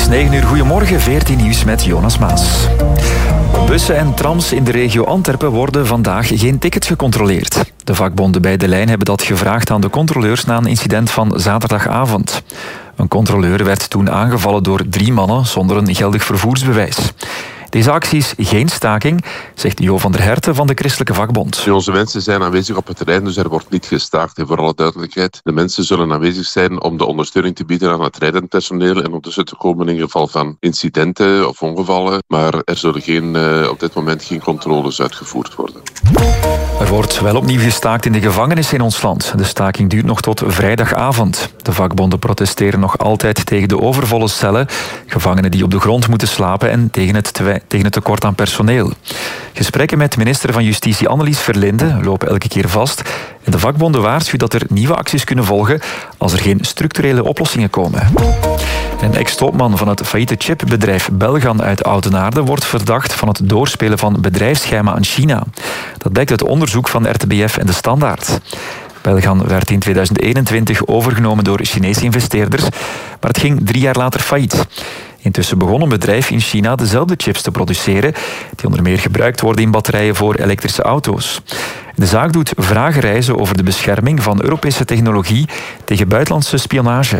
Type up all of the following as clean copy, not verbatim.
is 9 uur. Goedemorgen, 14 nieuws met Jonas Maas. Op bussen en trams in de regio Antwerpen worden vandaag geen tickets gecontroleerd. De vakbonden bij De Lijn hebben dat gevraagd aan de controleurs na een incident van zaterdagavond. Een controleur werd toen aangevallen door 3 mannen zonder een geldig vervoersbewijs. Deze actie is geen staking, zegt Jo van der Herten van de Christelijke Vakbond. Onze mensen zijn aanwezig op het terrein, dus er wordt niet gestaakt. En voor alle duidelijkheid, de mensen zullen aanwezig zijn om de ondersteuning te bieden aan het rijdend personeel en ondertussen te komen in geval van incidenten of ongevallen. Maar er zullen op dit moment geen controles uitgevoerd worden. Er wordt wel opnieuw gestaakt in de gevangenissen in ons land. De staking duurt nog tot vrijdagavond. De vakbonden protesteren nog altijd tegen de overvolle cellen, gevangenen die op de grond moeten slapen en tegen het tekort aan personeel. Gesprekken met minister van Justitie Annelies Verlinde lopen elke keer vast. En de vakbonden waarschuwen dat er nieuwe acties kunnen volgen als er geen structurele oplossingen komen. Een ex-topman van het failliete chipbedrijf Belgan uit Oudenaarde wordt verdacht van het doorspelen van bedrijfsgeheimen aan China. Dat blijkt uit onderzoek van RTBF en De Standaard. Belgan werd in 2021 overgenomen door Chinese investeerders, maar het ging 3 jaar later failliet. Intussen begon een bedrijf in China dezelfde chips te produceren, die onder meer gebruikt worden in batterijen voor elektrische auto's. De zaak doet vragen rijzen over de bescherming van Europese technologie tegen buitenlandse spionage.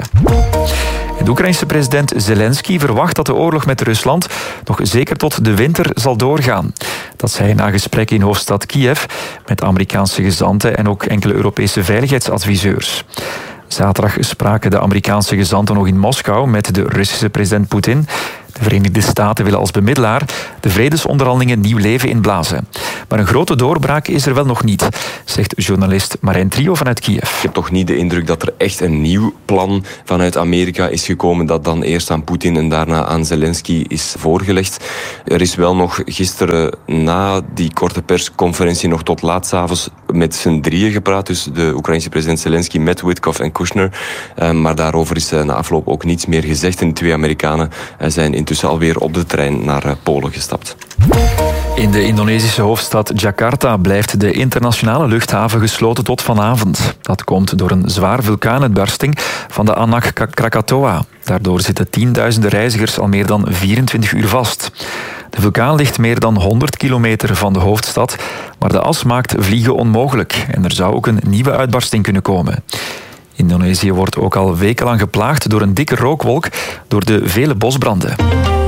De Oekraïnse president Zelensky verwacht dat de oorlog met Rusland nog zeker tot de winter zal doorgaan. Dat zei hij na gesprekken in hoofdstad Kiev met Amerikaanse gezanten en ook enkele Europese veiligheidsadviseurs. Zaterdag spraken de Amerikaanse gezanten nog in Moskou met de Russische president Poetin. De Verenigde Staten willen als bemiddelaar de vredesonderhandelingen nieuw leven inblazen. Maar een grote doorbraak is er wel nog niet, zegt journalist Marijn Trio vanuit Kiev. Ik heb toch niet de indruk dat er echt een nieuw plan vanuit Amerika is gekomen dat dan eerst aan Poetin en daarna aan Zelensky is voorgelegd. Er is wel nog gisteren na die korte persconferentie nog tot laat 's avonds met z'n drieën gepraat. Dus de Oekraïnse president Zelensky met Witkoff en Kushner. Maar daarover is na afloop ook niets meer gezegd. En de 2 Amerikanen zijn intussen alweer op de trein naar Polen gestapt. In de Indonesische hoofdstad Jakarta blijft de internationale luchthaven gesloten tot vanavond. Dat komt door een zwaar vulkaanuitbarsting van de Anak Krakatoa. Daardoor zitten tienduizenden reizigers al meer dan 24 uur vast. De vulkaan ligt meer dan 100 kilometer van de hoofdstad, maar de as maakt vliegen onmogelijk en er zou ook een nieuwe uitbarsting kunnen komen. Indonesië wordt ook al wekenlang geplaagd door een dikke rookwolk door de vele bosbranden.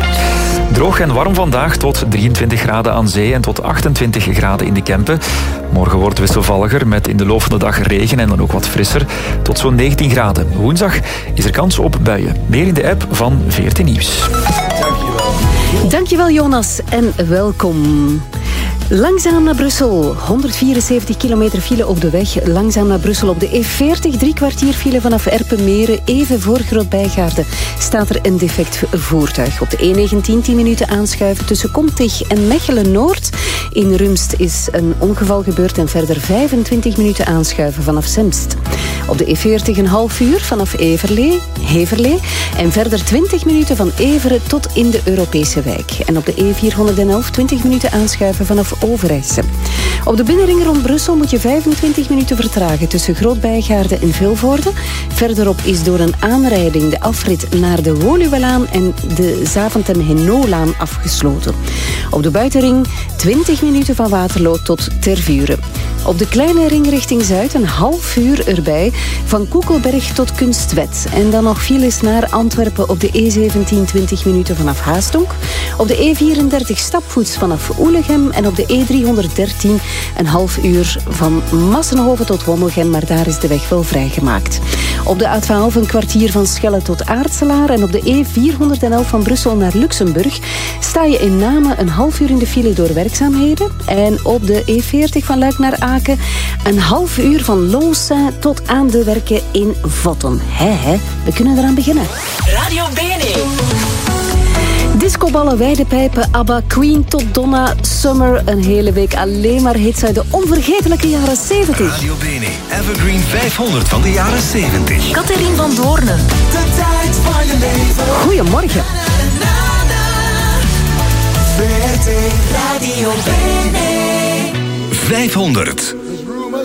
Droog en warm vandaag tot 23 graden aan zee en tot 28 graden in de Kempen. Morgen wordt wisselvalliger met in de loop van de dag regen en dan ook wat frisser tot zo'n 19 graden. Woensdag is er kans op buien. Meer in de app van 14 Nieuws. Dankjewel Jonas en welkom. Langzaam naar Brussel. 174 kilometer file op de weg. Langzaam naar Brussel op de E40. 3 kwartier file vanaf Erpenmeren. Even voor Groot-Bijgaarden staat er een defect voertuig. Op de E19 10 minuten aanschuiven tussen Komtig en Mechelen-Noord. In Rumst is een ongeval gebeurd en verder 25 minuten aanschuiven vanaf Zemst. Op de E40 een half uur vanaf Heverlee. En verder 20 minuten van Everen tot in de Europese wijk. En op de E411 20 minuten aanschuiven vanaf Overijse. Op de binnenring rond Brussel moet je 25 minuten vertragen tussen Groot-Bijgaarden en Vilvoorde. Verderop is door een aanrijding de afrit naar de Woluwelaan en de Zaventem-Henoolaan afgesloten. Op de buitenring 20 minuten van Waterloo tot Tervuren. Op de kleine ring richting Zuid een half uur erbij van Koekelberg tot Kunstwet. En dan nog files naar Antwerpen op de E17 20 minuten vanaf Haastonk. Op de E34 stapvoets vanaf Oelegem en op de E313 een half uur van Massenhoven tot Wommelgem, maar daar is de weg wel vrijgemaakt. Op de A12 een kwartier van Schelle tot Aartselaar en op de E411 van Brussel naar Luxemburg sta je in Namen een half uur in de file door werkzaamheden. En op de E40 van Luik naar Aken een half uur van Lonsin tot aan de werken in Votten. We kunnen eraan beginnen. Radio BNE. Discoballen, weidepijpen, ABBA, Queen tot Donna, Summer. Een hele week alleen maar hits uit de onvergetelijke jaren 70. Radio BNE, Evergreen 500 van de jaren 70. Catherine van Doornen. De tijd van je leven. Goedemorgen. VRT Radio BNE. 500.